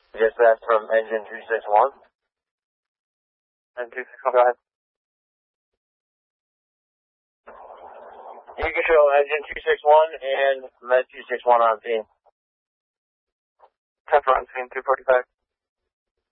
Dispatch from engine 261. Engine 261, go ahead. You can show engine 261 and med 261 on scene. 10 on scene, 245.